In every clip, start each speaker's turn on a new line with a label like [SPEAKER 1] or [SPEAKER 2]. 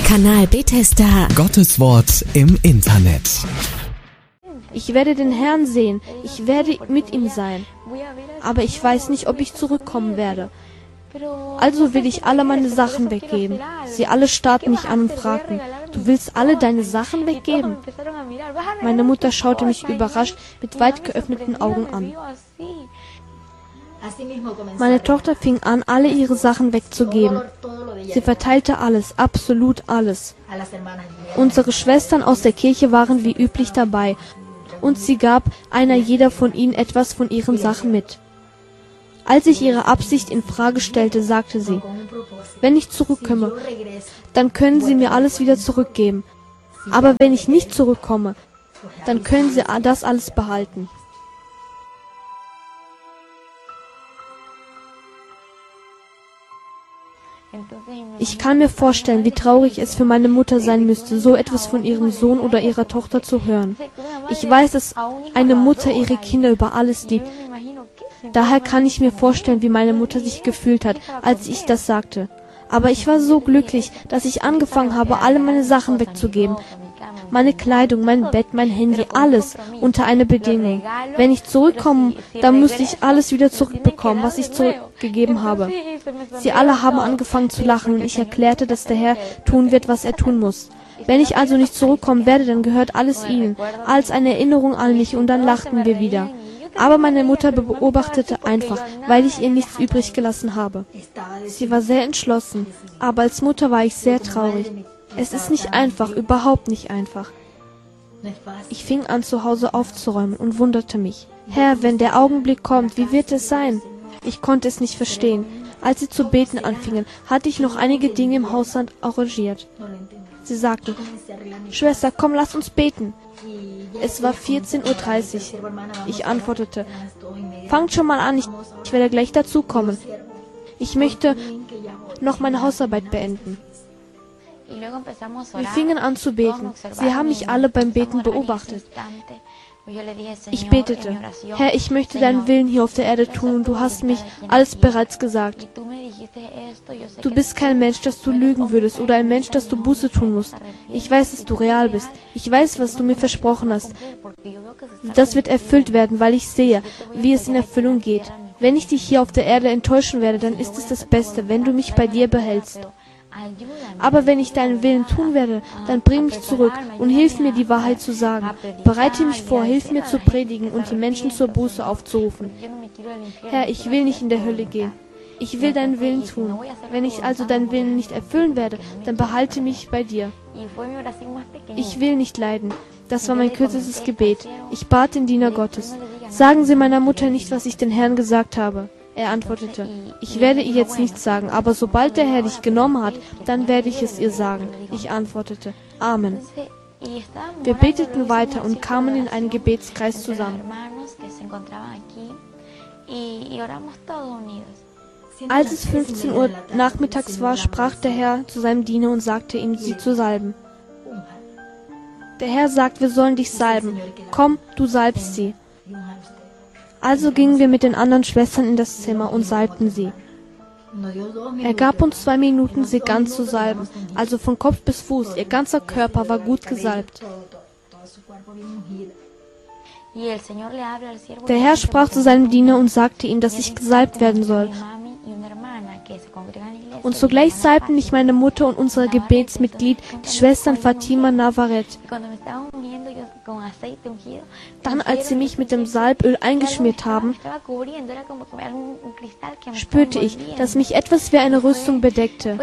[SPEAKER 1] Kanal Bethesda.
[SPEAKER 2] Gottes Wort im Internet.
[SPEAKER 3] Ich werde den Herrn sehen, ich werde mit ihm sein. Aber ich weiß nicht, ob ich zurückkommen werde. Also will ich alle meine Sachen weggeben. Sie alle starrten mich an und fragten, du willst alle deine Sachen weggeben? Meine Mutter schaute mich überrascht mit weit geöffneten Augen an. Meine Tochter fing an, alle ihre Sachen wegzugeben. Sie verteilte alles, absolut alles. Unsere Schwestern aus der Kirche waren wie üblich dabei und sie gab einer jeder von ihnen etwas von ihren Sachen mit. Als ich ihre Absicht in Frage stellte, sagte sie, wenn ich zurückkomme, dann können Sie mir alles wieder zurückgeben. Aber wenn ich nicht zurückkomme, dann können Sie das alles behalten. Ich kann mir vorstellen, wie traurig es für meine Mutter sein müsste, so etwas von ihrem Sohn oder ihrer Tochter zu hören. Ich weiß, dass eine Mutter ihre Kinder über alles liebt. Daher kann ich mir vorstellen, wie meine Mutter sich gefühlt hat, als ich das sagte. Aber ich war so glücklich, dass ich angefangen habe, alle meine Sachen wegzugeben. Meine Kleidung, mein Bett, mein Handy, alles unter einer Bedingung. Wenn ich zurückkomme, dann müsste ich alles wieder zurückbekommen, was ich zurückgegeben habe. Sie alle haben angefangen zu lachen und ich erklärte, dass der Herr tun wird, was er tun muss. Wenn ich also nicht zurückkommen werde, dann gehört alles ihnen, als eine Erinnerung an mich und dann lachten wir wieder. Aber meine Mutter beobachtete einfach, weil ich ihr nichts übrig gelassen habe. Sie war sehr entschlossen, aber als Mutter war ich sehr traurig. Es ist nicht einfach, überhaupt nicht einfach. Ich fing an, zu Hause aufzuräumen und wunderte mich. Herr, wenn der Augenblick kommt, wie wird es sein? Ich konnte es nicht verstehen. Als sie zu beten anfingen, hatte ich noch einige Dinge im Haushalt arrangiert. Sie sagten, Schwester, komm, lass uns beten. Es war 14:30 Uhr. Ich antwortete, fangt schon mal an, ich werde gleich dazukommen. Ich möchte noch meine Hausarbeit beenden. Wir fingen an zu beten. Sie haben mich alle beim Beten beobachtet. Ich betete, Herr, ich möchte deinen Willen hier auf der Erde tun und du hast mich alles bereits gesagt. Du bist kein Mensch, dass du lügen würdest oder ein Mensch, dass du Buße tun musst. Ich weiß, dass du real bist. Ich weiß, was du mir versprochen hast. Das wird erfüllt werden, weil ich sehe, wie es in Erfüllung geht. Wenn ich dich hier auf der Erde enttäuschen werde, dann ist es das Beste, wenn du mich bei dir behältst. Aber wenn ich deinen Willen tun werde, dann bring mich zurück und hilf mir, die Wahrheit zu sagen. Bereite mich vor, hilf mir zu predigen und die Menschen zur Buße aufzurufen. Herr, ich will nicht in der Hölle gehen. Ich will deinen Willen tun. Wenn ich also deinen Willen nicht erfüllen werde, dann behalte mich bei dir. Ich will nicht leiden. Das war mein kürzestes Gebet. Ich bat den Diener Gottes. Sagen Sie meiner Mutter nicht, was ich den Herrn gesagt habe. Er antwortete, ich werde ihr jetzt nichts sagen, aber sobald der Herr dich genommen hat, dann werde ich es ihr sagen. Ich antwortete, Amen. Wir beteten weiter und kamen in einen Gebetskreis zusammen. Als es 15 Uhr nachmittags war, sprach der Herr zu seinem Diener und sagte ihm, sie zu salben. Der Herr sagt, wir sollen dich salben. Komm, du salbst sie. Also gingen wir mit den anderen Schwestern in das Zimmer und salbten sie. Er gab uns 2 Minuten, sie ganz zu salben, also von Kopf bis Fuß, ihr ganzer Körper war gut gesalbt. Der Herr sprach zu seinem Diener und sagte ihm, dass ich gesalbt werden soll. Und sogleich salbten mich meine Mutter und unser Gebetsmitglied, die Schwestern Fatima Navarrete. Dann, als sie mich mit dem Salböl eingeschmiert haben, spürte ich, dass mich etwas wie eine Rüstung bedeckte.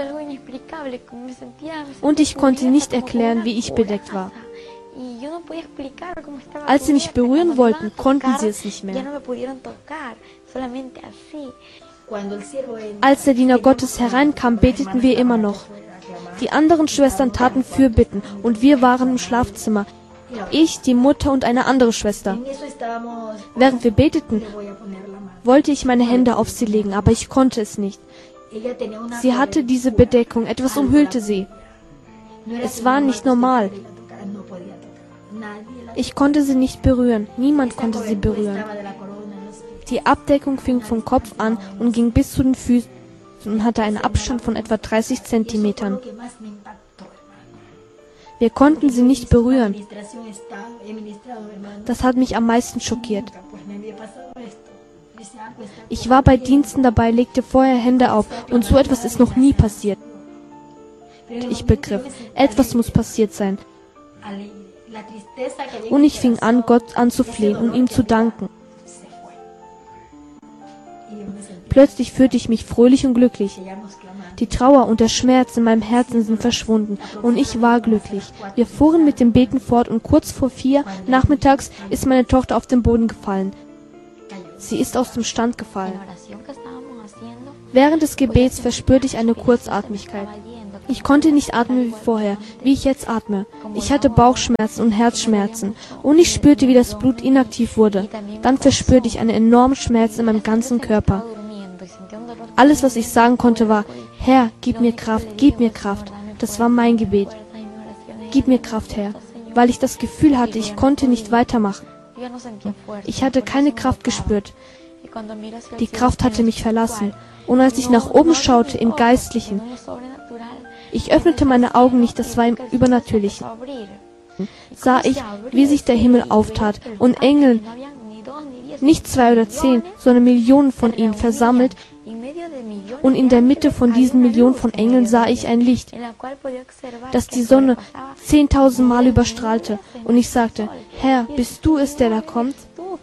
[SPEAKER 3] Und ich konnte nicht erklären, wie ich bedeckt war. Als sie mich berühren wollten, konnten sie es nicht mehr. Als der Diener Gottes hereinkam, beteten wir immer noch. Die anderen Schwestern taten Fürbitten und wir waren im Schlafzimmer. Ich, die Mutter und eine andere Schwester. Während wir beteten, wollte ich meine Hände auf sie legen, aber ich konnte es nicht. Sie hatte diese Bedeckung, etwas umhüllte sie. Es war nicht normal. Ich konnte sie nicht berühren, niemand konnte sie berühren. Die Abdeckung fing vom Kopf an und ging bis zu den Füßen und hatte einen Abstand von etwa 30 Zentimetern. Wir konnten sie nicht berühren. Das hat mich am meisten schockiert. Ich war bei Diensten dabei, legte vorher Hände auf und so etwas ist noch nie passiert. Ich begriff, etwas muss passiert sein. Und ich fing an, Gott anzuflehen und ihm zu danken. Plötzlich fühlte ich mich fröhlich und glücklich. Die Trauer und der Schmerz in meinem Herzen sind verschwunden und ich war glücklich. Wir fuhren mit dem Beten fort und kurz vor 4 nachmittags ist meine Tochter auf den Boden gefallen. Sie ist aus dem Stand gefallen. Während des Gebets verspürte ich eine Kurzatmigkeit. Ich konnte nicht atmen wie vorher, wie ich jetzt atme. Ich hatte Bauchschmerzen und Herzschmerzen und ich spürte, wie das Blut inaktiv wurde. Dann verspürte ich einen enormen Schmerz in meinem ganzen Körper. Alles, was ich sagen konnte, war, Herr, gib mir Kraft, gib mir Kraft. Das war mein Gebet. Gib mir Kraft, Herr, weil ich das Gefühl hatte, ich konnte nicht weitermachen. Ich hatte keine Kraft gespürt. Die Kraft hatte mich verlassen. Und als ich nach oben schaute, im Geistlichen, ich öffnete meine Augen nicht, das war im Übernatürlichen, sah ich, wie sich der Himmel auftat und Engel, nicht 2 oder 10, sondern Millionen von ihnen versammelt, und in der Mitte von diesen Millionen von Engeln sah ich ein Licht, das die Sonne 10.000 Mal überstrahlte. Und ich sagte, Herr, bist du es, der da kommt?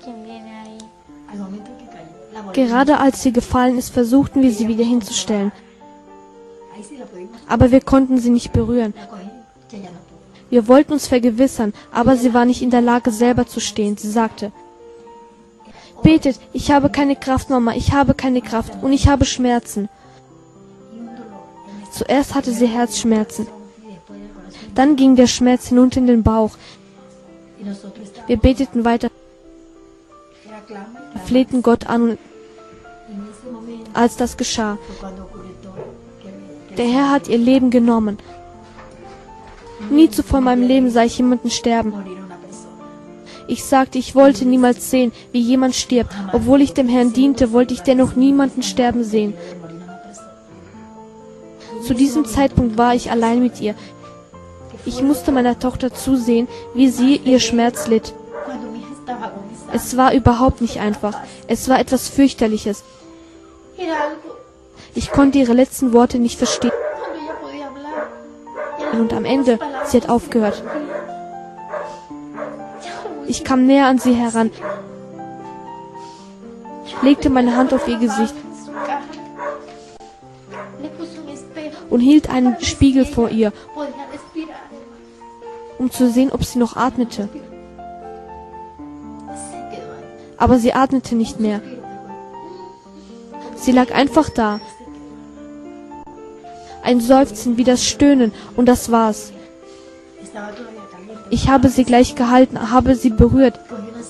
[SPEAKER 3] Gerade als sie gefallen ist, versuchten wir sie wieder hinzustellen. Aber wir konnten sie nicht berühren. Wir wollten uns vergewissern, aber sie war nicht in der Lage, selber zu stehen. Sie sagte, betet, ich habe keine Kraft, Mama, ich habe keine Kraft und ich habe Schmerzen. Zuerst hatte sie Herzschmerzen. Dann ging der Schmerz hinunter in den Bauch. Wir beteten weiter. Wir flehten Gott an, und als das geschah, der Herr hat ihr Leben genommen. Nie zuvor in meinem Leben sah ich jemanden sterben. Ich sagte, ich wollte niemals sehen, wie jemand stirbt. Obwohl ich dem Herrn diente, wollte ich dennoch niemanden sterben sehen. Zu diesem Zeitpunkt war ich allein mit ihr. Ich musste meiner Tochter zusehen, wie sie ihr Schmerz litt. Es war überhaupt nicht einfach. Es war etwas fürchterliches. Ich konnte ihre letzten Worte nicht verstehen. Und am Ende, sie hat aufgehört. Ich kam näher an sie heran, legte meine Hand auf ihr Gesicht und hielt einen Spiegel vor ihr, um zu sehen, ob sie noch atmete. Aber sie atmete nicht mehr. Sie lag einfach da. Ein Seufzen wie das Stöhnen und das war's. Ich habe sie gleich gehalten, habe sie berührt.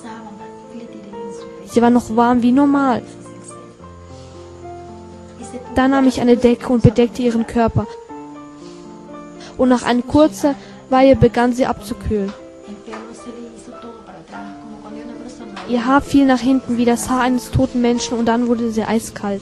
[SPEAKER 3] Sie war noch warm wie normal. Dann nahm ich eine Decke und bedeckte ihren Körper. Und nach einer kurzen Weile begann sie abzukühlen. Ihr Haar fiel nach hinten wie das Haar eines toten Menschen und dann wurde sie eiskalt.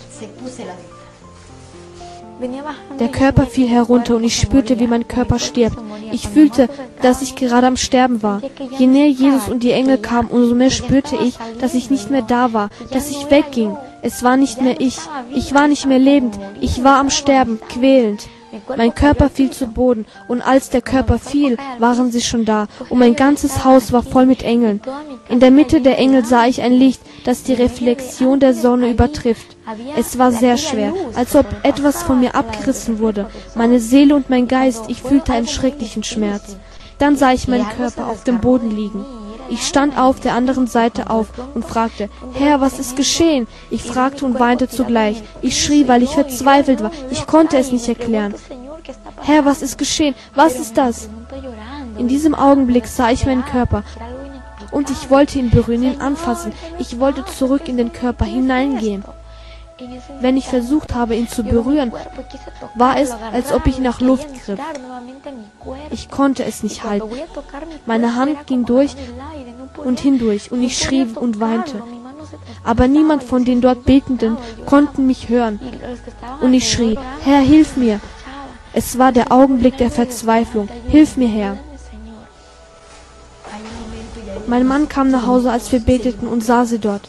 [SPEAKER 3] Der Körper fiel herunter und ich spürte, wie mein Körper stirbt. Ich fühlte, dass ich gerade am Sterben war. Je näher Jesus und die Engel kamen, umso mehr spürte ich, dass ich nicht mehr da war, dass ich wegging. Es war nicht mehr ich. Ich war nicht mehr lebend. Ich war am Sterben, quälend. Mein Körper fiel zu Boden und als der Körper fiel, waren sie schon da und mein ganzes Haus war voll mit Engeln. In der Mitte der Engel sah ich ein Licht, das die Reflexion der Sonne übertrifft. Es war sehr schwer, als ob etwas von mir abgerissen wurde. Meine Seele und mein Geist, ich fühlte einen schrecklichen Schmerz. Dann sah ich meinen Körper auf dem Boden liegen. Ich stand auf der anderen Seite auf und fragte, Herr, was ist geschehen? Ich fragte und weinte zugleich. Ich schrie, weil ich verzweifelt war. Ich konnte es nicht erklären. Herr, was ist geschehen? Was ist das? In diesem Augenblick sah ich meinen Körper und ich wollte ihn berühren, ihn anfassen. Ich wollte zurück in den Körper hineingehen. Wenn ich versucht habe, ihn zu berühren, war es, als ob ich nach Luft griff. Ich konnte es nicht halten. Meine Hand ging durch und hindurch und ich schrie und weinte. Aber niemand von den dort Betenden konnte mich hören. Und ich schrie, Herr, hilf mir. Es war der Augenblick der Verzweiflung. Hilf mir, Herr. Mein Mann kam nach Hause, als wir beteten, und sah sie dort.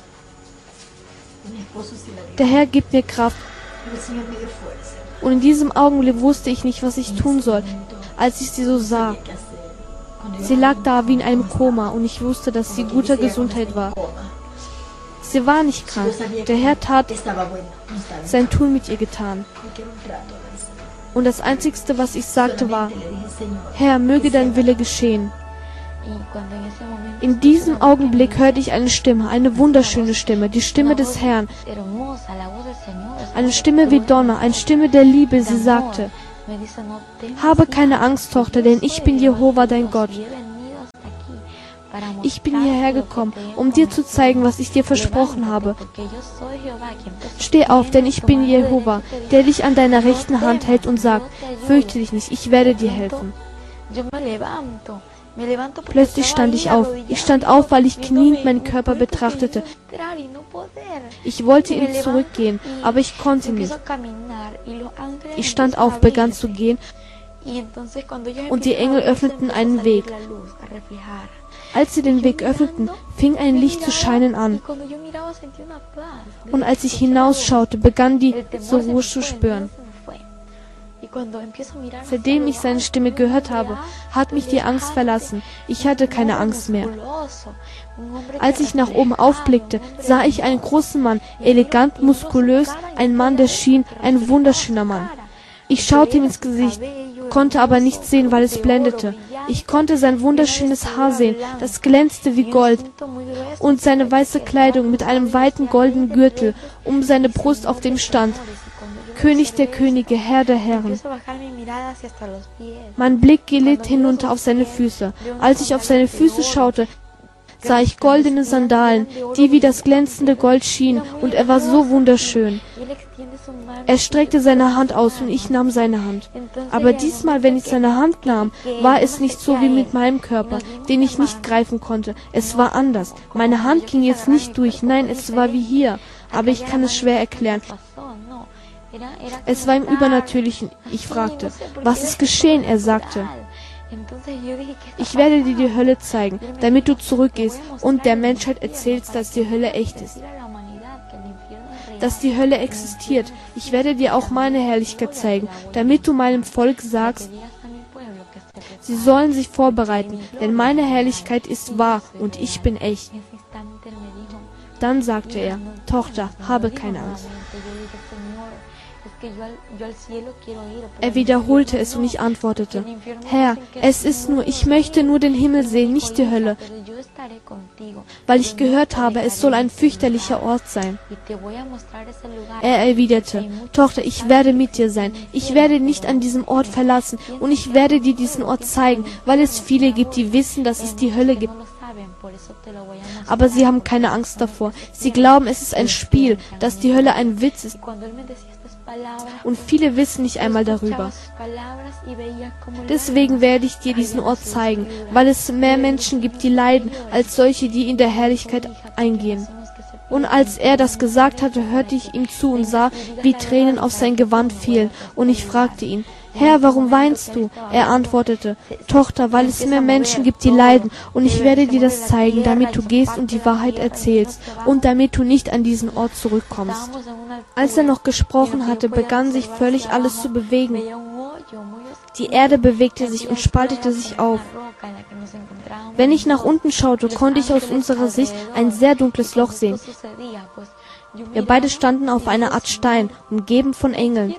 [SPEAKER 3] Der Herr gibt mir Kraft. Und in diesem Augenblick wusste ich nicht, was ich tun soll, als ich sie so sah. Sie lag da wie in einem Koma und ich wusste, dass sie guter Gesundheit war. Sie war nicht krank. Der Herr hat sein Tun mit ihr getan. Und das Einzigste, was ich sagte, war: Herr, möge dein Wille geschehen. In diesem Augenblick hörte ich eine Stimme, eine wunderschöne Stimme, die Stimme des Herrn. Eine Stimme wie Donner, eine Stimme der Liebe. Sie sagte: Habe keine Angst, Tochter, denn ich bin Jehova, dein Gott. Ich bin hierher gekommen, um dir zu zeigen, was ich dir versprochen habe. Steh auf, denn ich bin Jehova, der dich an deiner rechten Hand hält und sagt: Fürchte dich nicht, ich werde dir helfen. Plötzlich stand ich auf. Ich stand auf, weil ich kniend meinen Körper betrachtete. Ich wollte ihm zurückgehen, aber ich konnte nicht. Ich stand auf, begann zu gehen, und die Engel öffneten einen Weg. Als sie den Weg öffneten, fing ein Licht zu scheinen an. Und als ich hinausschaute, begann die Ruhe zu spüren. Seitdem ich seine Stimme gehört habe, hat mich die Angst verlassen. Ich hatte keine Angst mehr. Als ich nach oben aufblickte, sah ich einen großen Mann, elegant, muskulös, ein Mann, der schien, ein wunderschöner Mann. Ich schaute ihm ins Gesicht, konnte aber nichts sehen, weil es blendete. Ich konnte sein wunderschönes Haar sehen, das glänzte wie Gold, und seine weiße Kleidung mit einem weiten goldenen Gürtel um seine Brust, auf dem stand: König der Könige, Herr der Herren. Mein Blick glitt hinunter auf seine Füße. Als ich auf seine Füße schaute, sah ich goldene Sandalen, die wie das glänzende Gold schienen, und er war so wunderschön. Er streckte seine Hand aus und ich nahm seine Hand. Aber diesmal, wenn ich seine Hand nahm, war es nicht so wie mit meinem Körper, den ich nicht greifen konnte. Es war anders. Meine Hand ging jetzt nicht durch, nein, es war wie hier. Aber ich kann es schwer erklären. Es war im Übernatürlichen. Ich fragte: Was ist geschehen? Er sagte: Ich werde dir die Hölle zeigen, damit du zurückgehst und der Menschheit erzählst, dass die Hölle echt ist. Dass die Hölle existiert. Ich werde dir auch meine Herrlichkeit zeigen, damit du meinem Volk sagst, sie sollen sich vorbereiten, denn meine Herrlichkeit ist wahr und ich bin echt. Dann sagte er: Tochter, habe keine Angst. Er wiederholte es und ich antwortete: Herr, es ist nur, ich möchte nur den Himmel sehen, nicht die Hölle, weil ich gehört habe, es soll ein fürchterlicher Ort sein. Er erwiderte: Tochter, ich werde mit dir sein, ich werde nicht an diesem Ort verlassen und ich werde dir diesen Ort zeigen, weil es viele gibt, die wissen, dass es die Hölle gibt. Aber sie haben keine Angst davor. Sie glauben, es ist ein Spiel, dass die Hölle ein Witz ist. Und viele wissen nicht einmal darüber. Deswegen werde ich dir diesen Ort zeigen, weil es mehr Menschen gibt, die leiden, als solche, die in der Herrlichkeit eingehen. Und als er das gesagt hatte, hörte ich ihm zu und sah, wie Tränen auf sein Gewand fielen. Und ich fragte ihn: Herr, warum weinst du? Er antwortete: Tochter, weil es mehr Menschen gibt, die leiden, und ich werde dir das zeigen, damit du gehst und die Wahrheit erzählst, und damit du nicht an diesen Ort zurückkommst. Als er noch gesprochen hatte, begann sich völlig alles zu bewegen. Die Erde bewegte sich und spaltete sich auf. Wenn ich nach unten schaute, konnte ich aus unserer Sicht ein sehr dunkles Loch sehen. Wir beide standen auf einer Art Stein, umgeben von Engeln.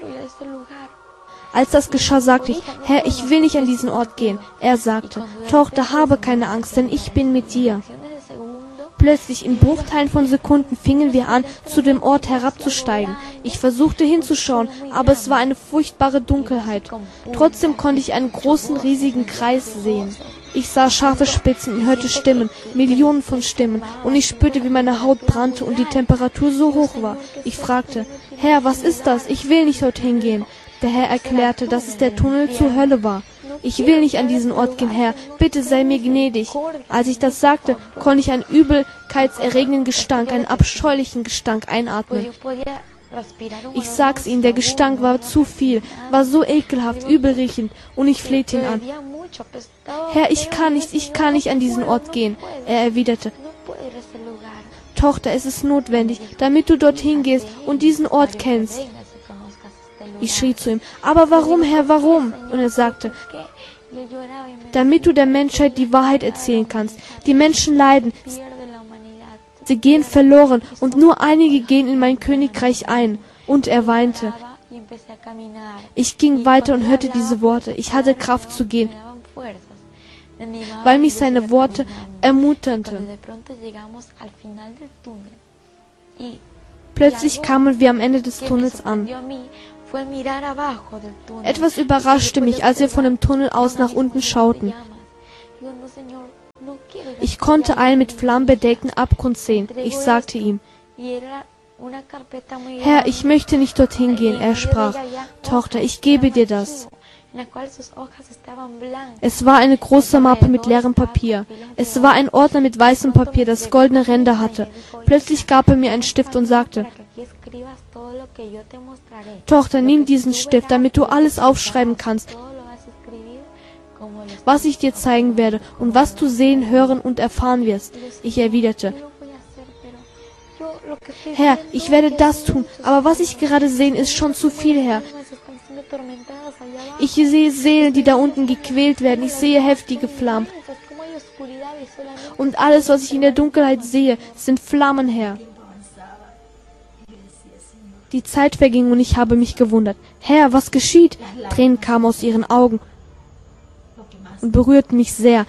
[SPEAKER 3] Als das geschah, sagte ich: Herr, ich will nicht an diesen Ort gehen. Er sagte: Tochter, habe keine Angst, denn ich bin mit dir. Plötzlich, in Bruchteilen von Sekunden, fingen wir an, zu dem Ort herabzusteigen. Ich versuchte hinzuschauen, aber es war eine furchtbare Dunkelheit. Trotzdem konnte ich einen großen, riesigen Kreis sehen. Ich sah scharfe Spitzen und hörte Stimmen, Millionen von Stimmen, und ich spürte, wie meine Haut brannte und die Temperatur so hoch war. Ich fragte: Herr, was ist das? Ich will nicht dorthin gehen. Der Herr erklärte, dass es der Tunnel zur Hölle war. Ich will nicht an diesen Ort gehen, Herr, bitte sei mir gnädig. Als ich das sagte, konnte ich einen übelkeitserregenden Gestank, einen abscheulichen Gestank einatmen. Ich sag's Ihnen, der Gestank war zu viel, war so ekelhaft, übelriechend, und ich flehte ihn an. Herr, ich kann nicht an diesen Ort gehen. Er erwiderte, Tochter, es ist notwendig, damit du dorthin gehst und diesen Ort kennst. Ich schrie zu ihm, aber warum, Herr, warum? Und er sagte, damit du der Menschheit die Wahrheit erzählen kannst. Die Menschen leiden, sie gehen verloren und nur einige gehen in mein Königreich ein. Und er weinte. Ich ging weiter und hörte diese Worte. Ich hatte Kraft zu gehen, weil mich seine Worte ermunterten. Plötzlich kamen wir am Ende des Tunnels an. Etwas überraschte mich, als wir von dem Tunnel aus nach unten schauten. Ich konnte einen mit Flammen bedeckten Abgrund sehen. Ich sagte ihm, Herr, ich möchte nicht dorthin gehen. Er sprach, Tochter, ich gebe dir das. Es war eine große Mappe mit leerem Papier. Es war ein Ordner mit weißem Papier, das goldene Ränder hatte. Plötzlich gab er mir einen Stift und sagte, Tochter, nimm diesen Stift, damit du alles aufschreiben kannst, was ich dir zeigen werde und was du sehen, hören und erfahren wirst. Ich erwiderte, Herr, ich werde das tun, aber was ich gerade sehe, ist schon zu viel, Herr. Ich sehe Seelen, die da unten gequält werden. Ich sehe heftige Flammen. Und alles, was ich in der Dunkelheit sehe, sind Flammen, Herr. Die Zeit verging und ich habe mich gewundert. Herr, was geschieht? Tränen kamen aus ihren Augen und berührten mich sehr.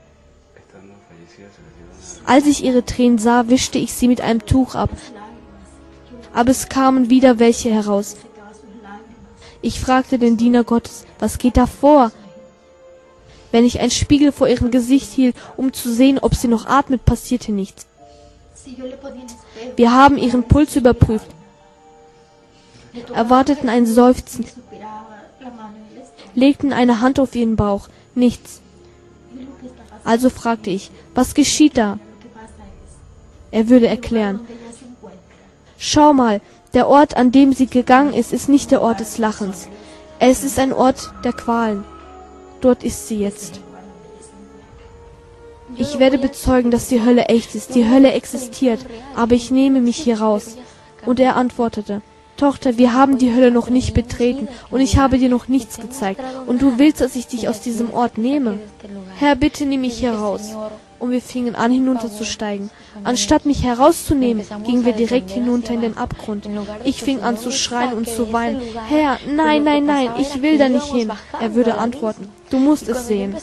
[SPEAKER 3] Als ich ihre Tränen sah, wischte ich sie mit einem Tuch ab. Aber es kamen wieder welche heraus. Ich fragte den Diener Gottes, was geht da vor? Wenn ich einen Spiegel vor ihrem Gesicht hielt, um zu sehen, ob sie noch atmet, passierte nichts. Wir haben ihren Puls überprüft, erwarteten ein Seufzen, legten eine Hand auf ihren Bauch. Nichts. Also fragte ich, was geschieht da? Er würde erklären. Schau mal, der Ort, an dem sie gegangen ist, ist nicht der Ort des Lachens. Es ist ein Ort der Qualen. Dort ist sie jetzt. Ich werde bezeugen, dass die Hölle echt ist. Die Hölle existiert, aber ich nehme mich hier raus. Und er antwortete, Tochter, wir haben die Hölle noch nicht betreten und ich habe dir noch nichts gezeigt. Und du willst, dass ich dich aus diesem Ort nehme? Herr, bitte nimm mich hier raus. Und wir fingen an, hinunterzusteigen. Anstatt mich herauszunehmen, gingen wir direkt hinunter in den Abgrund. Ich fing an zu schreien und zu weinen. Herr, nein, nein, nein, ich will da nicht hin. Er würde antworten, du musst es sehen.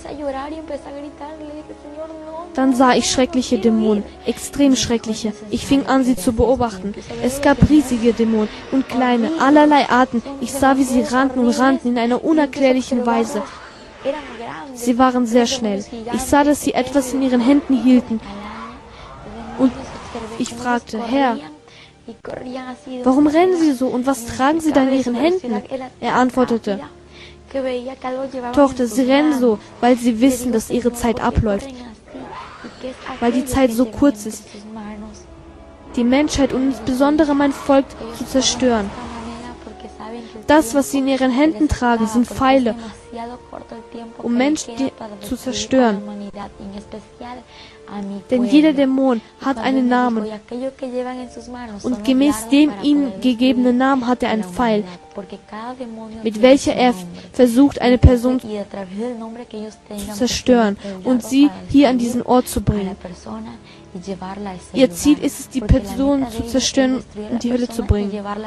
[SPEAKER 3] Dann sah ich schreckliche Dämonen, extrem schreckliche. Ich fing an, sie zu beobachten. Es gab riesige Dämonen und kleine, allerlei Arten. Ich sah, wie sie rannten und rannten in einer unerklärlichen Weise. Sie waren sehr schnell. Ich sah, dass sie etwas in ihren Händen hielten. Und ich fragte, Herr, warum rennen Sie so und was tragen Sie da in Ihren Händen? Er antwortete, Tochter, Sie rennen so, weil Sie wissen, dass Ihre Zeit abläuft, weil die Zeit so kurz ist, die Menschheit und insbesondere mein Volk zu zerstören. Das, was Sie in Ihren Händen tragen, sind Pfeile, um Menschen zu zerstören. Denn jeder Dämon hat einen Namen und gemäß dem ihm gegebenen Namen hat er einen Pfeil, mit welcher er versucht, eine Person zu zerstören und sie hier an diesen Ort zu bringen. Ihr Ziel ist es, die Person zu zerstören und die Hölle zu bringen.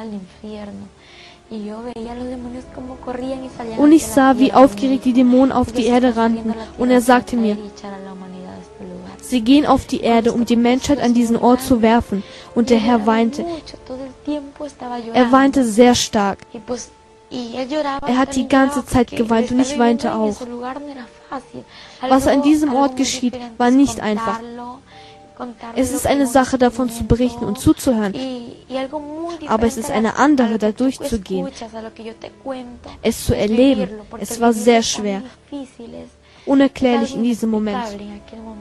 [SPEAKER 3] Und ich sah, wie aufgeregt die Dämonen auf die Erde rannten, und er sagte mir, sie gehen auf die Erde, um die Menschheit an diesen Ort zu werfen. Und der Herr weinte. Er weinte sehr stark. Er hat die ganze Zeit geweint und ich weinte auch. Was an diesem Ort geschieht, war nicht einfach. Es ist eine Sache, davon zu berichten und zuzuhören, aber es ist eine andere, da durchzugehen, es zu erleben. Es war sehr schwer, unerklärlich in diesem Moment.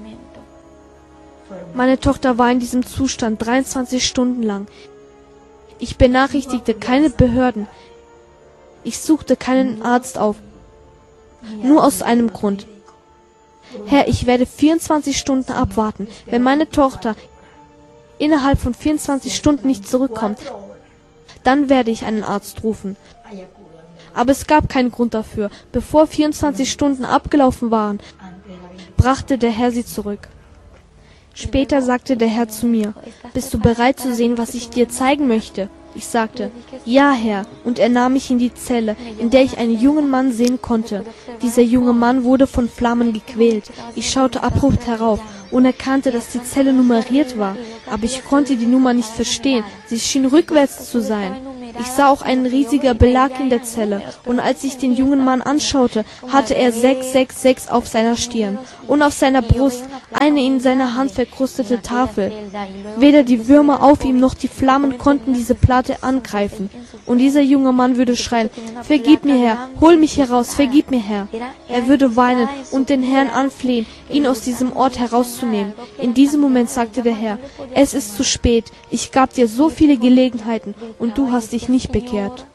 [SPEAKER 3] Meine Tochter war in diesem Zustand 23 Stunden lang. Ich benachrichtigte keine Behörden. Ich suchte keinen Arzt auf. Nur aus einem Grund. Herr, ich werde 24 Stunden abwarten. Wenn meine Tochter innerhalb von 24 Stunden nicht zurückkommt, dann werde ich einen Arzt rufen. Aber es gab keinen Grund dafür. Bevor 24 Stunden abgelaufen waren, brachte der Herr sie zurück. Später sagte der Herr zu mir, bist du bereit zu sehen, was ich dir zeigen möchte? Ich sagte, ja, Herr, und er nahm mich in die Zelle, in der ich einen jungen Mann sehen konnte. Dieser junge Mann wurde von Flammen gequält. Ich schaute abrupt herauf und erkannte, dass die Zelle nummeriert war, aber ich konnte die Nummer nicht verstehen. Sie schien rückwärts zu sein. Ich sah auch einen riesigen Belag in der Zelle, und als ich den jungen Mann anschaute, hatte er 666 auf seiner Stirn und auf seiner Brust eine in seiner Hand verkrustete Tafel. Weder die Würmer auf ihm noch die Flammen konnten diese Platte angreifen. Und dieser junge Mann würde schreien, vergib mir, Herr, hol mich heraus, vergib mir, Herr. Er würde weinen und den Herrn anflehen, ihn aus diesem Ort herauszunehmen. In diesem Moment sagte der Herr, es ist zu spät, ich gab dir so viele Gelegenheiten und du hast dich nicht bekehrt.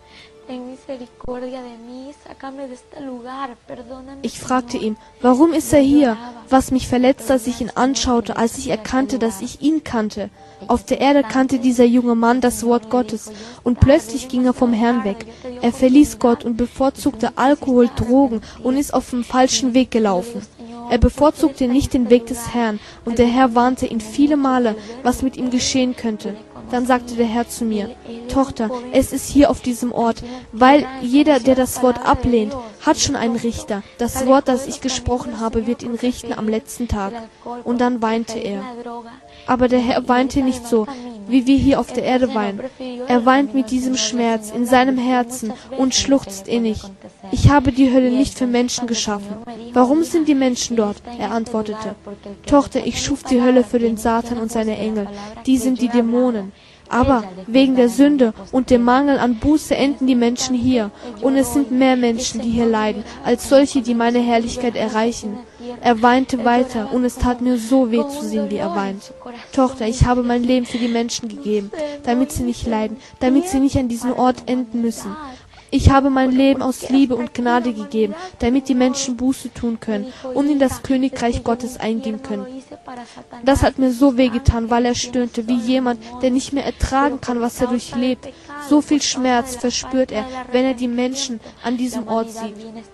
[SPEAKER 3] Ich fragte ihn, warum ist er hier? Was mich verletzte, als ich ihn anschaute, als ich erkannte, dass ich ihn kannte. Auf der Erde kannte dieser junge Mann das Wort Gottes und plötzlich ging er vom Herrn weg. Er verließ Gott und bevorzugte Alkohol, Drogen und ist auf dem falschen Weg gelaufen. Er bevorzugte nicht den Weg des Herrn und der Herr warnte ihn viele Male, was mit ihm geschehen könnte. Dann sagte der Herr zu mir, Tochter, es ist hier auf diesem Ort, weil jeder, der das Wort ablehnt, hat schon einen Richter. Das Wort, das ich gesprochen habe, wird ihn richten am letzten Tag. Und dann weinte er. Aber der Herr weinte nicht so, wie wir hier auf der Erde weinen. Er weint mit diesem Schmerz in seinem Herzen und schluchzt innig. Ich habe die Hölle nicht für Menschen geschaffen. Warum sind die Menschen dort? Er antwortete, Tochter, ich schuf die Hölle für den Satan und seine Engel. Die sind die Dämonen. Aber wegen der Sünde und dem Mangel an Buße enden die Menschen hier. Und es sind mehr Menschen, die hier leiden, als solche, die meine Herrlichkeit erreichen. Er weinte weiter und es tat mir so weh zu sehen, wie er weint. Tochter, ich habe mein Leben für die Menschen gegeben, damit sie nicht leiden, damit sie nicht an diesem Ort enden müssen. Ich habe mein Leben aus Liebe und Gnade gegeben, damit die Menschen Buße tun können und in das Königreich Gottes eingehen können. Das hat mir so wehgetan, weil er stöhnte, wie jemand, der nicht mehr ertragen kann, was er durchlebt. So viel Schmerz verspürt er, wenn er die Menschen an diesem Ort sieht.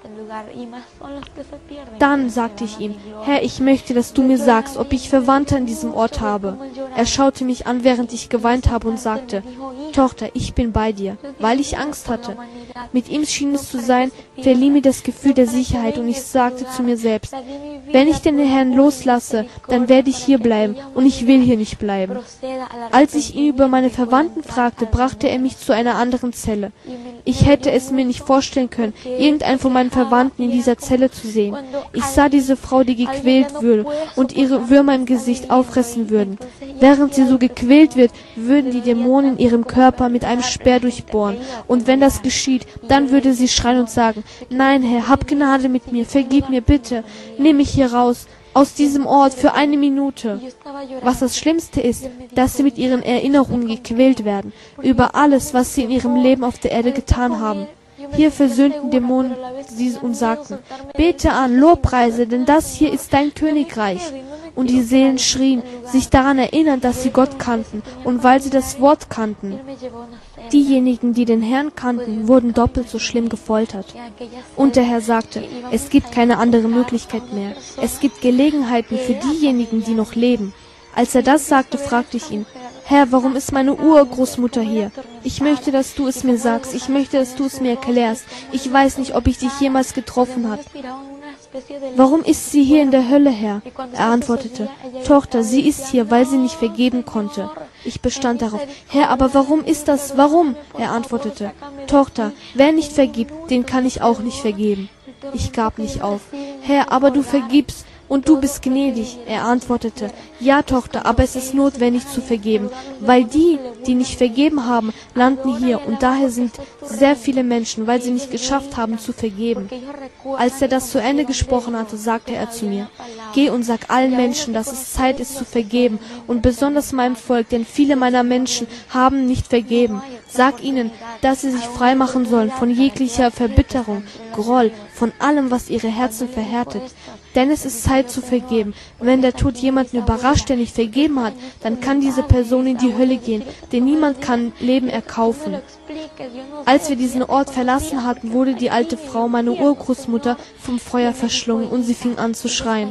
[SPEAKER 3] Dann sagte ich ihm, Herr, ich möchte, dass du mir sagst, ob ich Verwandte an diesem Ort habe. Er schaute mich an, während ich geweint habe und sagte, Tochter, ich bin bei dir, weil ich Angst hatte. Mit ihm schien es zu sein, verlieh mir das Gefühl der Sicherheit und ich sagte zu mir selbst, wenn ich den Herrn loslasse, dann werde ich hier bleiben und ich will hier nicht bleiben. Als ich ihn über meine Verwandten fragte, brachte er mich zu einer anderen Zelle. Ich hätte es mir nicht vorstellen können, irgendeinen von meinen Verwandten in dieser Zelle zu sehen. Ich sah diese Frau, die gequält würde und ihre Würmer im Gesicht auffressen würden. Während sie so gequält wird, würden die Dämonen ihrem Körper mit einem Speer durchbohren. Und wenn das geschieht, dann würde sie schreien und sagen, nein, Herr, hab Gnade mit mir, vergib mir bitte, nimm mich hier raus, aus diesem Ort für eine Minute. Was das Schlimmste ist, dass sie mit ihren Erinnerungen gequält werden, über alles, was sie in ihrem Leben auf der Erde getan haben. Hier versöhnten Dämonen sie und sagten, bete an, Lobpreise, denn das hier ist dein Königreich. Und die Seelen schrien, sich daran erinnern, dass sie Gott kannten und weil sie das Wort kannten. Diejenigen, die den Herrn kannten, wurden doppelt so schlimm gefoltert. Und der Herr sagte, es gibt keine andere Möglichkeit mehr. Es gibt Gelegenheiten für diejenigen, die noch leben. Als er das sagte, fragte ich ihn, Herr, warum ist meine Urgroßmutter hier? Ich möchte, dass du es mir sagst. Ich möchte, dass du es mir erklärst. Ich weiß nicht, ob ich dich jemals getroffen habe. Warum ist sie hier in der Hölle, Herr? Er antwortete, Tochter, sie ist hier, weil sie nicht vergeben konnte. Ich bestand darauf, Herr, aber warum ist das? Warum? Er antwortete, Tochter, wer nicht vergibt, den kann ich auch nicht vergeben. Ich gab nicht auf. Herr, aber du vergibst und du bist gnädig. Er antwortete, ja, Tochter, aber es ist notwendig zu vergeben, weil die, die nicht vergeben haben, landen hier und daher sind sehr viele Menschen, weil sie nicht geschafft haben zu vergeben. Als er das zu Ende gesprochen hatte, sagte er zu mir, geh und sag allen Menschen, dass es Zeit ist zu vergeben und besonders meinem Volk, denn viele meiner Menschen haben nicht vergeben. Sag ihnen, dass sie sich freimachen sollen von jeglicher Verbitterung, Groll, von allem, was ihre Herzen verhärtet. Denn es ist Zeit zu vergeben. Wenn der Tod jemanden überrascht, der nicht vergeben hat, dann kann diese Person in die Hölle gehen, denn niemand kann Leben erkaufen. Als wir diesen Ort verlassen hatten, wurde die alte Frau, meine Urgroßmutter, vom Feuer verschlungen und sie fing an zu schreien.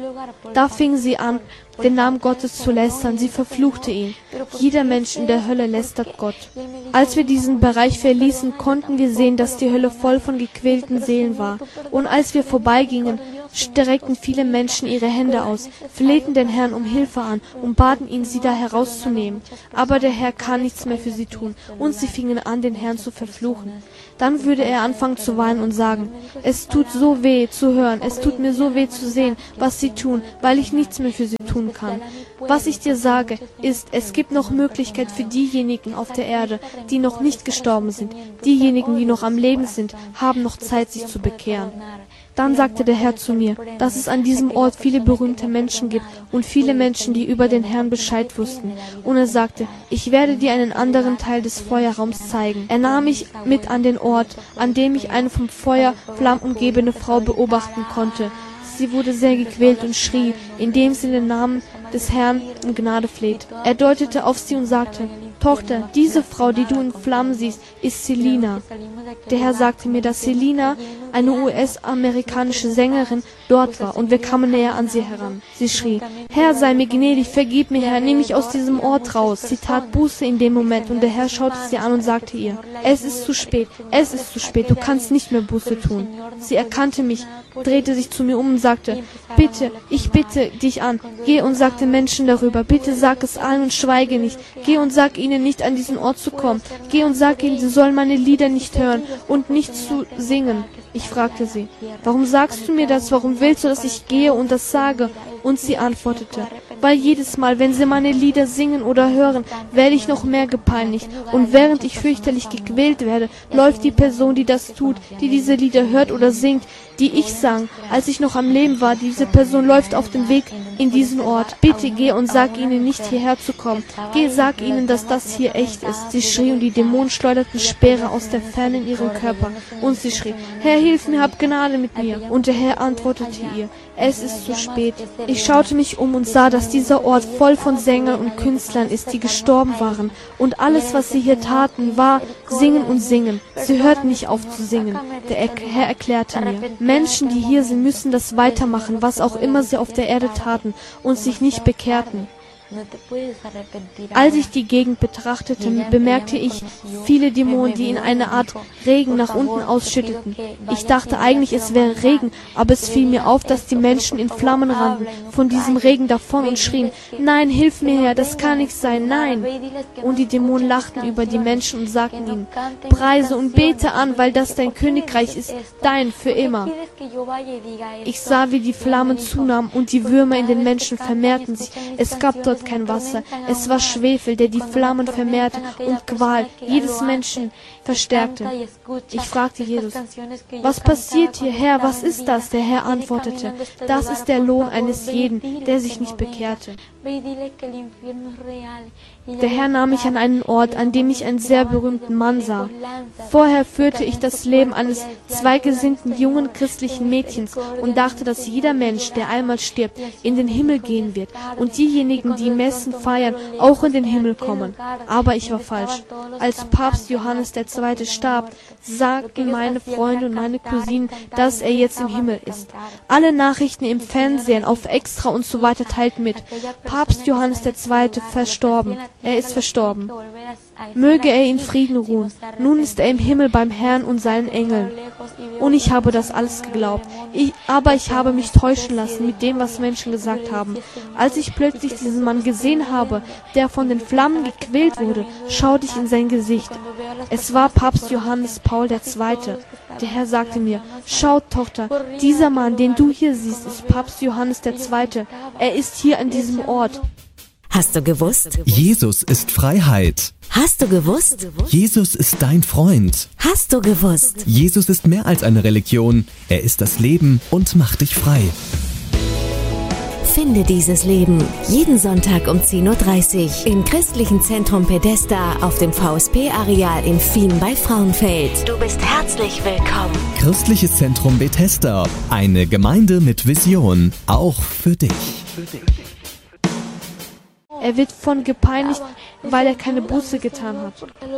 [SPEAKER 3] Da fing sie an, den Namen Gottes zu lästern, sie verfluchte ihn. Jeder Mensch in der Hölle lästert Gott. Als wir diesen Bereich verließen, konnten wir sehen, dass die Hölle voll von gequälten Seelen war. Und als wir vorbeigingen, streckten viele Menschen ihre Hände aus, flehten den Herrn um Hilfe an und baten ihn, sie da herauszunehmen. Aber der Herr kann nichts mehr für sie tun, und sie fingen an, den Herrn zu verfluchen. Dann würde er anfangen zu weinen und sagen, es tut so weh zu hören, es tut mir so weh zu sehen, was sie tun, weil ich nichts mehr für sie tun kann. Was ich dir sage, ist, es gibt noch Möglichkeit für diejenigen auf der Erde, die noch nicht gestorben sind. Diejenigen, die noch am Leben sind, haben noch Zeit, sich zu bekehren. Dann sagte der Herr zu mir, dass es an diesem Ort viele berühmte Menschen gibt und viele Menschen, die über den Herrn Bescheid wussten. Und er sagte, ich werde dir einen anderen Teil des Feuerraums zeigen. Er nahm mich mit an den Ort, an dem ich eine vom Feuer Flammen umgebene Frau beobachten konnte. Sie wurde sehr gequält und schrie, indem sie den Namen des Herrn um Gnade fleht. Er deutete auf sie und sagte, Tochter, diese Frau, die du in Flammen siehst, ist Selina. Der Herr sagte mir, dass Selina, eine US-amerikanische Sängerin, dort war, und wir kamen näher an sie heran. Sie schrie, Herr, sei mir gnädig, vergib mir, Herr, nimm mich aus diesem Ort raus. Sie tat Buße in dem Moment, und der Herr schaute sie an und sagte ihr, es ist zu spät, du kannst nicht mehr Buße tun. Sie erkannte mich, drehte sich zu mir um und sagte, bitte, ich bitte dich an, geh und sag den Menschen darüber, bitte sag es allen und schweige nicht, geh und sag ihnen nicht an diesen Ort zu kommen, geh und sag ihnen, sie sollen meine Lieder nicht hören und nicht zu singen. Ich fragte sie, warum sagst du mir das, warum willst du, dass ich gehe und das sage? Und sie antwortete, weil jedes Mal, wenn sie meine Lieder singen oder hören, werde ich noch mehr gepeinigt. Und während ich fürchterlich gequält werde, läuft die Person, die das tut, die diese Lieder hört oder singt, die ich sang, als ich noch am Leben war, diese Person läuft auf dem Weg in diesen Ort. Bitte geh und sag ihnen nicht hierher zu kommen. Geh, sag ihnen, dass das hier echt ist. Sie schrie und die Dämonen schleuderten Speere aus der Ferne in ihren Körper. Und sie schrie, Herr, hilf mir, hab Gnade mit mir. Und der Herr antwortete ihr, es ist zu spät. Ich schaute mich um und sah, dass dieser Ort voll von Sängern und Künstlern ist, die gestorben waren. Und alles, was sie hier taten, war singen und singen. Sie hörten nicht auf zu singen. Der Herr erklärte mir, Menschen, die hier sind, müssen das weitermachen, was auch immer sie auf der Erde taten und sich nicht bekehrten. Als ich die Gegend betrachtete, bemerkte ich viele Dämonen, die in eine Art Regen nach unten ausschütteten. Ich dachte eigentlich, es wäre Regen, aber es fiel mir auf, dass die Menschen in Flammen rannten, von diesem Regen davon und schrien, nein, hilf mir her, das kann nicht sein, nein. Und die Dämonen lachten über die Menschen und sagten ihnen, preise und bete an, weil das dein Königreich ist, dein für immer. Ich sah, wie die Flammen zunahmen und die Würmer in den Menschen vermehrten sich. Es gab dort kein Wasser. Es war Schwefel, der die Flammen vermehrte und Qual jedes Menschen verstärkte. Ich fragte Jesus, was passiert hier, Herr, was ist das? Der Herr antwortete, das ist der Lohn eines jeden, der sich nicht bekehrte. Der Herr nahm mich an einen Ort, an dem ich einen sehr berühmten Mann sah. Vorher führte ich das Leben eines zweigesinnten jungen christlichen Mädchens und dachte, dass jeder Mensch, der einmal stirbt, in den Himmel gehen wird und diejenigen, die Messen feiern, auch in den Himmel kommen. Aber ich war falsch. Als Papst Johannes II. Starb, sagten meine Freunde und meine Cousinen, dass er jetzt im Himmel ist. Alle Nachrichten im Fernsehen, auf Extra und so weiter teilten mit, Papst Johannes II. Verstorben. Er ist verstorben. Möge er in Frieden ruhen. Nun ist er im Himmel beim Herrn und seinen Engeln. Und ich habe das alles geglaubt. Aber ich habe mich täuschen lassen mit dem, was Menschen gesagt haben. Als ich plötzlich diesen Mann gesehen habe, der von den Flammen gequält wurde, schaute ich in sein Gesicht. Es war Papst Johannes Paul II. Der Herr sagte mir, schau, Tochter, dieser Mann, den du hier siehst, ist Papst Johannes II. Er ist hier an diesem Ort.
[SPEAKER 1] Hast du gewusst?
[SPEAKER 2] Jesus ist Freiheit.
[SPEAKER 1] Hast du gewusst?
[SPEAKER 2] Jesus ist dein Freund.
[SPEAKER 1] Hast du gewusst?
[SPEAKER 2] Jesus ist mehr als eine Religion. Er ist das Leben und macht dich frei.
[SPEAKER 1] Finde dieses Leben jeden Sonntag um 10:30 Uhr im Christlichen Zentrum Pedesta auf dem VSP-Areal in Fien bei Frauenfeld. Du bist herzlich willkommen.
[SPEAKER 2] Christliches Zentrum Bethesda. Eine Gemeinde mit Vision. Auch für dich.
[SPEAKER 3] Er wird von gepeinigt, weil er keine Buße getan hat.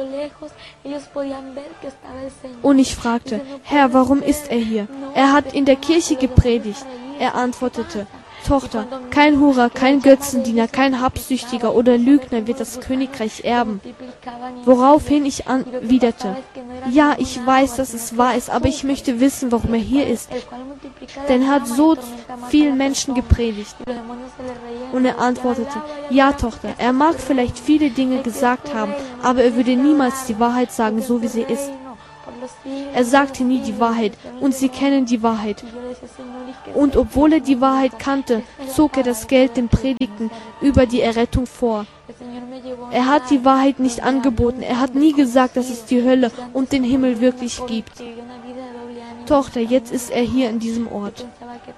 [SPEAKER 3] Und ich fragte, Herr, warum ist er hier? Er hat in der Kirche gepredigt. Er antwortete, Tochter, kein Hurer, kein Götzendiener, kein Habsüchtiger oder Lügner wird das Königreich erben. Woraufhin ich erwiderte, ja, ich weiß, dass es wahr ist, aber ich möchte wissen, warum er hier ist. Denn er hat so vielen Menschen gepredigt. Und er antwortete, ja, Tochter, er mag vielleicht viele Dinge gesagt haben, aber er würde niemals die Wahrheit sagen, so wie sie ist. Er sagte nie die Wahrheit, und sie kennen die Wahrheit. Und obwohl er die Wahrheit kannte, zog er das Geld den Predigten über die Errettung vor. Er hat die Wahrheit nicht angeboten, er hat nie gesagt, dass es die Hölle und den Himmel wirklich gibt. Tochter, jetzt ist er hier in diesem Ort.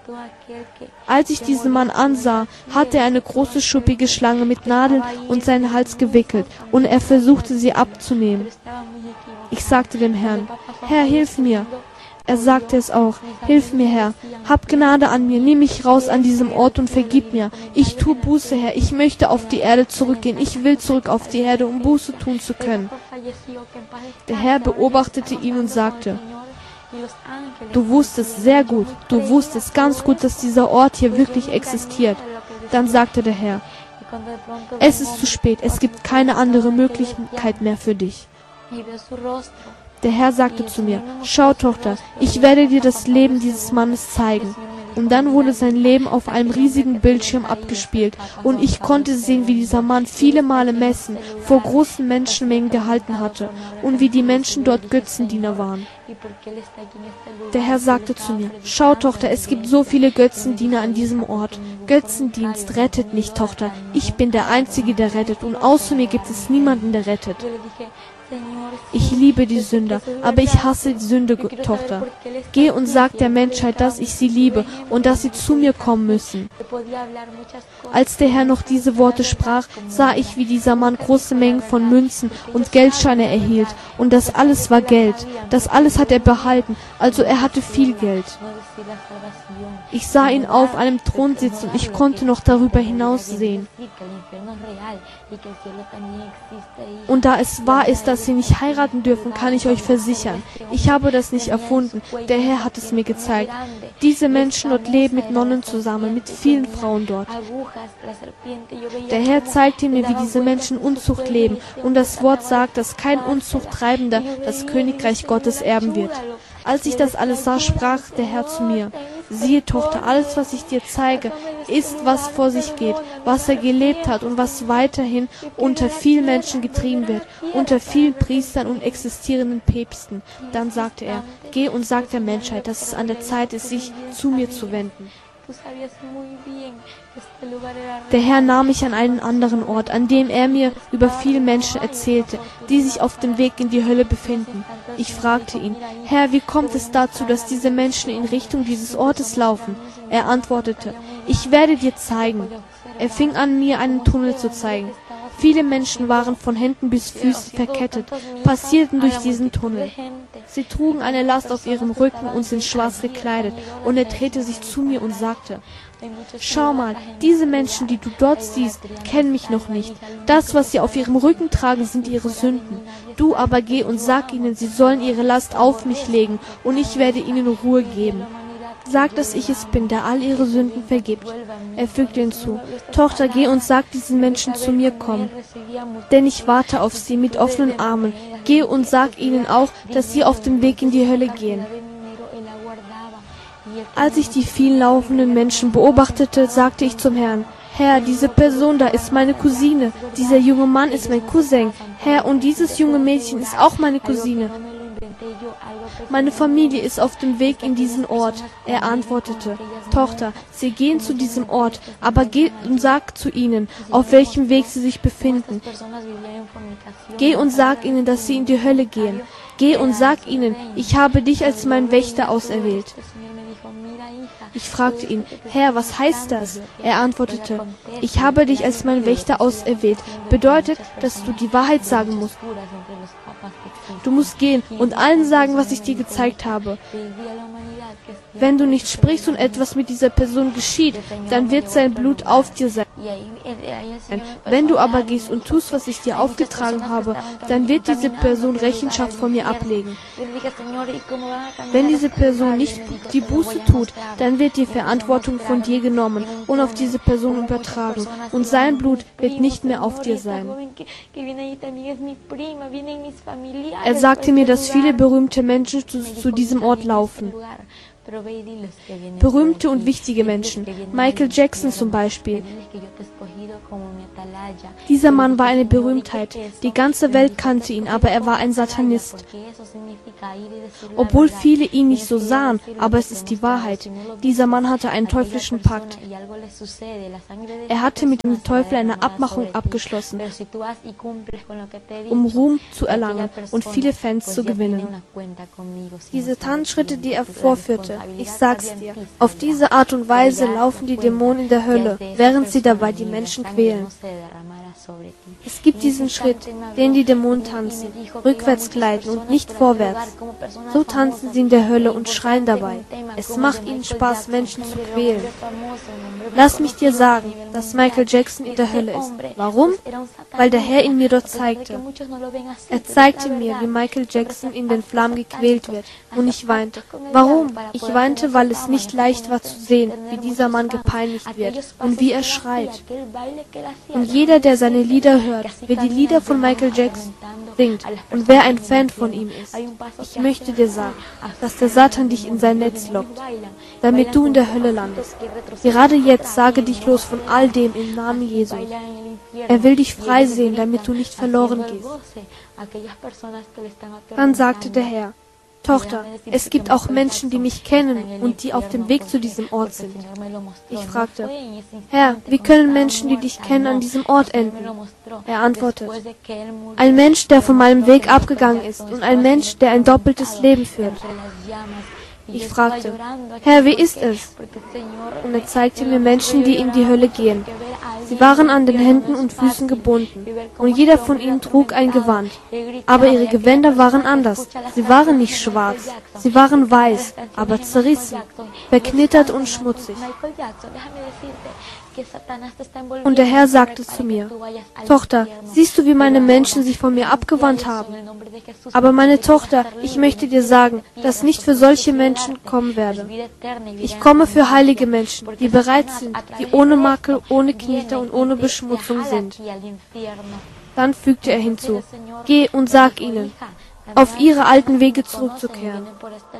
[SPEAKER 3] Als ich diesen Mann ansah, hatte er eine große schuppige Schlange mit Nadeln um seinen Hals gewickelt, und er versuchte sie abzunehmen. Ich sagte dem Herrn, Herr, hilf mir. Er sagte es auch, hilf mir, Herr, hab Gnade an mir, nimm mich raus an diesem Ort und vergib mir. Ich tue Buße, Herr, ich möchte auf die Erde zurückgehen, ich will zurück auf die Erde, um Buße tun zu können. Der Herr beobachtete ihn und sagte, du wusstest sehr gut, du wusstest ganz gut, dass dieser Ort hier wirklich existiert. Dann sagte der Herr, es ist zu spät, es gibt keine andere Möglichkeit mehr für dich. Der Herr sagte zu mir, schau, Tochter, ich werde dir das Leben dieses Mannes zeigen. Und dann wurde sein Leben auf einem riesigen Bildschirm abgespielt, und ich konnte sehen, wie dieser Mann viele Male Messen vor großen Menschenmengen gehalten hatte und wie die Menschen dort Götzendiener waren. Der Herr sagte zu mir, schau, Tochter, es gibt so viele Götzendiener an diesem Ort. Götzendienst rettet nicht, Tochter. Ich bin der Einzige, der rettet, und außer mir gibt es niemanden, der rettet. Ich liebe die Sünder, aber ich hasse die Sünde, Tochter. Geh und sag der Menschheit, dass ich sie liebe und dass sie zu mir kommen müssen. Als der Herr noch diese Worte sprach, sah ich, wie dieser Mann große Mengen von Münzen und Geldscheine erhielt. Und das alles war Geld. Das alles hat er behalten, also er hatte viel Geld. Ich sah ihn auf einem Thron sitzen und ich konnte noch darüber hinaus sehen. Und da es wahr ist, dass sie nicht heiraten dürfen, kann ich euch versichern, ich habe das nicht erfunden, der Herr hat es mir gezeigt. Diese Menschen dort leben mit Nonnen zusammen, mit vielen Frauen dort. Der Herr zeigte mir, wie diese Menschen Unzucht leben, und das Wort sagt, dass kein Unzuchttreibender das Königreich Gottes erben wird. Als ich das alles sah, sprach der Herr zu mir, siehe, Tochter, alles, was ich dir zeige, ist, was vor sich geht, was er gelebt hat und was weiterhin unter vielen Menschen getrieben wird, unter vielen Priestern und existierenden Päpsten. Dann sagte er, geh und sag der Menschheit, dass es an der Zeit ist, sich zu mir zu wenden. Der Herr nahm mich an einen anderen Ort, an dem er mir über viele Menschen erzählte, die sich auf dem Weg in die Hölle befinden. Ich fragte ihn, Herr, wie kommt es dazu, dass diese Menschen in Richtung dieses Ortes laufen? Er antwortete, ich werde dir zeigen. Er fing an, mir einen Tunnel zu zeigen. Viele Menschen waren von Händen bis Füßen verkettet, passierten durch diesen Tunnel. Sie trugen eine Last auf ihrem Rücken und sind schwarz gekleidet, und er drehte sich zu mir und sagte, schau mal, diese Menschen, die du dort siehst, kennen mich noch nicht. Das, was sie auf ihrem Rücken tragen, sind ihre Sünden. Du aber geh und sag ihnen, sie sollen ihre Last auf mich legen, und ich werde ihnen Ruhe geben. Sag, dass ich es bin, der all ihre Sünden vergibt. Er fügte hinzu, Tochter, geh und sag diesen Menschen, zu mir kommen, denn ich warte auf sie mit offenen Armen. Geh und sag ihnen auch, dass sie auf dem Weg in die Hölle gehen. Als ich die vielen laufenden Menschen beobachtete, sagte ich zum Herrn, Herr, diese Person da ist meine Cousine, dieser junge Mann ist mein Cousin, Herr, und dieses junge Mädchen ist auch meine Cousine. meine Familie ist auf dem Weg in diesen Ort. Er antwortete, Tochter, sie gehen zu diesem Ort, aber geh und sag zu ihnen, auf welchem Weg sie sich befinden. Geh und sag ihnen, dass sie in die Hölle gehen. Geh und sag ihnen, ich habe dich als mein Wächter auserwählt. Ich fragte ihn, Herr, was heißt das? Er antwortete, ich habe dich als mein Wächter auserwählt. Bedeutet, dass du die Wahrheit sagen musst. Du musst gehen und allen sagen, was ich dir gezeigt habe. Wenn du nicht sprichst und etwas mit dieser Person geschieht, dann wird sein Blut auf dir sein. Wenn du aber gehst und tust, was ich dir aufgetragen habe, dann wird diese Person Rechenschaft von mir ablegen. Wenn diese Person nicht die Buße tut, dann wird die Verantwortung von dir genommen und auf diese Person übertragen. Und sein Blut wird nicht mehr auf dir sein. Er sagte mir, dass viele berühmte Menschen zu diesem Ort laufen. Berühmte und wichtige Menschen. Michael Jackson zum Beispiel. Dieser Mann war eine Berühmtheit. Die ganze Welt kannte ihn, aber er war ein Satanist. Obwohl viele ihn nicht so sahen, aber es ist die Wahrheit. Dieser Mann hatte einen teuflischen Pakt. Er hatte mit dem Teufel eine Abmachung abgeschlossen, um Ruhm zu erlangen und viele Fans zu gewinnen. Diese Tanzschritte, die er vorführte, ich sag's dir, auf diese Art und Weise laufen die Dämonen in der Hölle, während sie dabei die Menschen quälen. Es gibt diesen Schritt, den die Dämonen tanzen, rückwärts gleiten und nicht vorwärts. So tanzen sie in der Hölle und schreien dabei. Es macht ihnen Spaß, Menschen zu quälen. Lass mich dir sagen, dass Michael Jackson in der Hölle ist. Warum? Weil der Herr ihn mir dort zeigte. Er zeigte mir, wie Michael Jackson in den Flammen gequält wird. Und ich weinte. Warum? Ich weinte, weil es nicht leicht war zu sehen, wie dieser Mann gepeinigt wird und wie er schreit. Und jeder, der seine Lieder hört, wer die Lieder von Michael Jackson singt und wer ein Fan von ihm ist, ich möchte dir sagen, dass der Satan dich in sein Netz lockt, damit du in der Hölle landest. Gerade jetzt sage dich los von all dem im Namen Jesu. Er will dich frei sehen, damit du nicht verloren gehst. Dann sagte der Herr, Tochter, es gibt auch Menschen, die mich kennen und die auf dem Weg zu diesem Ort sind. Ich fragte, Herr, wie können Menschen, die dich kennen, an diesem Ort enden? Er antwortet, ein Mensch, der von meinem Weg abgegangen ist und ein Mensch, der ein doppeltes Leben führt. Ich fragte, Herr, wie ist es? Und er zeigte mir Menschen, die in die Hölle gehen. Sie waren an den Händen und Füßen gebunden, und jeder von ihnen trug ein Gewand. Aber ihre Gewänder waren anders. Sie waren nicht schwarz, sie waren weiß, aber zerrissen, verknittert und schmutzig. Und der Herr sagte zu mir, Tochter, siehst du, wie meine Menschen sich von mir abgewandt haben? Aber meine Tochter, ich möchte dir sagen, dass nicht für solche Menschen kommen werde. Ich komme für heilige Menschen, die bereit sind, die ohne Makel, ohne Knieter und ohne Beschmutzung sind. Dann fügte er hinzu, geh und sag ihnen, auf ihre alten Wege zurückzukehren.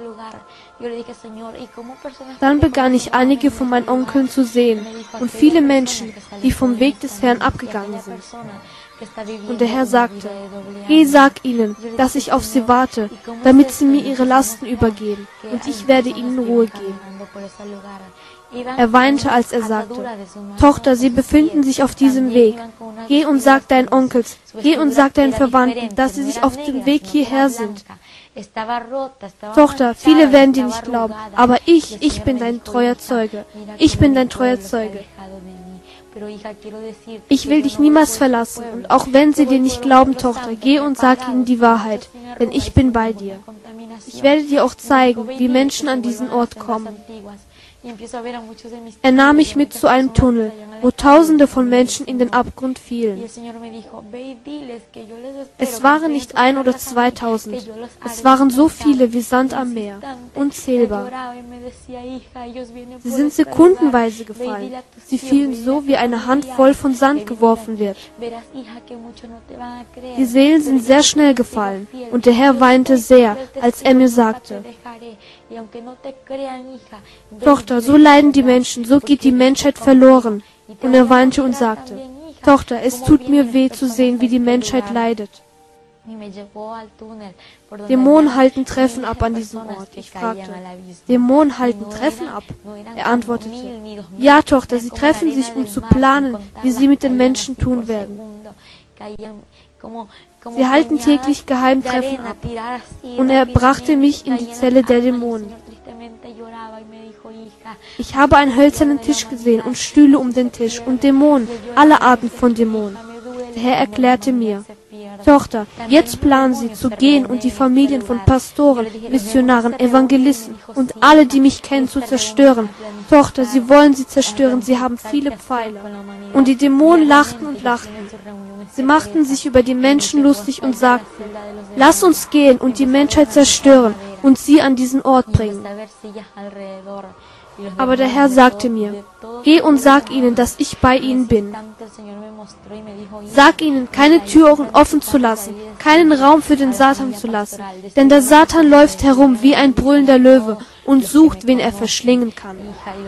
[SPEAKER 3] Dann begann ich einige von meinen Onkeln zu sehen und viele Menschen, die vom Weg des Herrn abgegangen sind. Und der Herr sagte, geh, sag ihnen, dass ich auf sie warte, damit sie mir ihre Lasten übergeben, und ich werde ihnen Ruhe geben. Er weinte, als er sagte, Tochter, sie befinden sich auf diesem Weg. Geh und sag deinen Onkels, geh und sag deinen Verwandten, dass sie sich auf dem Weg hierher sind. Tochter, viele werden dir nicht glauben, aber ich bin dein treuer Zeuge. Ich bin dein treuer Zeuge. Ich will dich niemals verlassen, und auch wenn sie dir nicht glauben, Tochter, geh und sag ihnen die Wahrheit, denn ich bin bei dir. Ich werde dir auch zeigen, wie Menschen an diesen Ort kommen. Er nahm mich mit zu einem Tunnel, wo Tausende von Menschen in den Abgrund fielen. Es waren nicht 1 oder 2000, es waren so viele wie Sand am Meer, unzählbar. Sie sind sekundenweise gefallen, sie fielen so, wie eine Handvoll von Sand geworfen wird. Die Seelen sind sehr schnell gefallen, und der Herr weinte sehr, als er mir sagte, Tochter, so leiden die Menschen, so geht die Menschheit verloren. Und er weinte und sagte, Tochter, es tut mir weh zu sehen, wie die Menschheit leidet. Dämonen halten Treffen ab an diesem Ort. Ich fragte, Dämonen halten Treffen ab? Er antwortete, ja, Tochter, sie treffen sich, um zu planen, wie sie mit den Menschen tun werden. Sie halten täglich Geheimtreffen ab. Und er brachte mich in die Zelle der Dämonen. Ich habe einen hölzernen Tisch gesehen und Stühle um den Tisch und Dämonen, alle Arten von Dämonen. Der Herr erklärte mir, Tochter, jetzt planen sie zu gehen und die Familien von Pastoren, Missionaren, Evangelisten und alle, die mich kennen, zu zerstören. Tochter, sie wollen sie zerstören, sie haben viele Pfeile. Und die Dämonen lachten und lachten. Sie machten sich über die Menschen lustig und sagten, lass uns gehen und die Menschheit zerstören und sie an diesen Ort bringen. Aber der Herr sagte mir, geh und sag ihnen, dass ich bei ihnen bin. Sag ihnen, keine Türen offen zu lassen, keinen Raum für den Satan zu lassen, denn der Satan läuft herum wie ein brüllender Löwe und sucht, wen er verschlingen kann.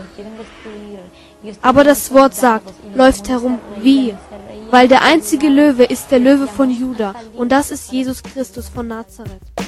[SPEAKER 3] Aber das Wort sagt, läuft herum wie, weil der einzige Löwe ist der Löwe von Juda und das ist Jesus Christus von Nazareth.